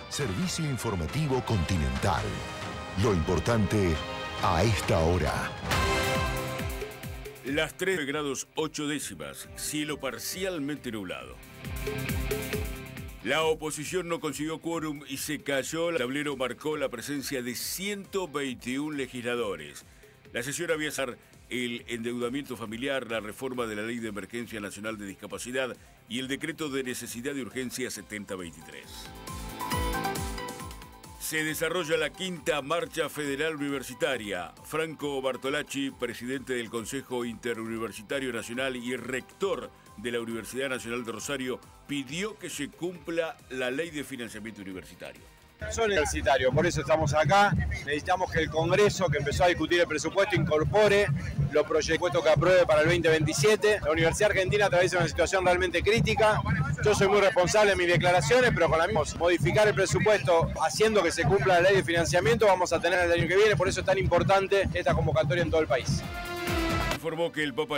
Servicio Informativo Continental. Lo importante a esta hora. Las 3 grados 8 décimas, cielo parcialmente nublado. La oposición no consiguió quórum y se cayó. El tablero marcó la presencia de 121 legisladores. La sesión había sido el endeudamiento familiar, la reforma de la Ley de Emergencia Nacional de Discapacidad y el decreto de necesidad de urgencia 7023. Se desarrolla la quinta marcha federal universitaria. Franco Bartolacci, presidente del Consejo Interuniversitario Nacional y rector de la Universidad Nacional de Rosario, pidió que se cumpla la ley de financiamiento universitario. Son universitarios, por eso estamos acá. Necesitamos que el Congreso, que empezó a discutir el presupuesto, incorpore los proyectos que apruebe para el 2027. La Universidad Argentina atraviesa una situación realmente crítica. Yo soy muy responsable en mis declaraciones, pero con la misma modificar el presupuesto haciendo que se cumpla la ley de financiamiento vamos a tener el año que viene. Por eso es tan importante esta convocatoria en todo el país. Informó que el Papa